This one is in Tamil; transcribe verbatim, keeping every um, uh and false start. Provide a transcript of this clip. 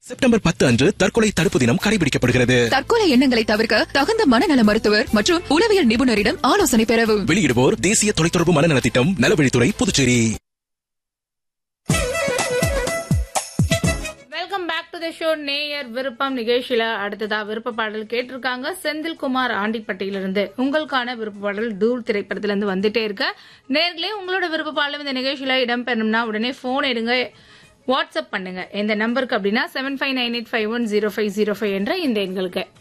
செப்டம்பர் பத்து அன்று தற்கொலை தடுப்பு தினம் கடைபிடிக்கப்படுகிறது. தற்கொலை எண்ணங்களை தவிர்க்க தகுந்த மனநல மருத்துவர் மற்றும் உளவியல் நிபுணரிடம் ஆலோசனை பெறவும். வெளியிடுவோர் தேசிய தொலைத்தொடர்பு மனநல திட்டம், நலவழித்துறை, Puducherry. Welcome back to the show. நேயர் விருப்பம் நிகழ்ச்சியில அடுத்ததா விருப்ப பாடல் கேட்டிருக்காங்க செந்தில்குமார் ஆண்டிப்பட்டியிலிருந்து. உங்களுக்கான விருப்ப பாடல் தூள் திரைப்படத்திலிருந்து வந்துட்டே இருக்க. நேர்களே, உங்களோட விருப்ப பாடல் இந்த நிகழ்ச்சியில இடம்பெறணும்னா உடனே போன் எடுங்க, வாட்ஸ்அப் பண்ணுங்க. எந்த நம்பருக்கு அப்படின்னா seven five nine eight five one zero five zero five என்ற இந்த எண்களுக்கு.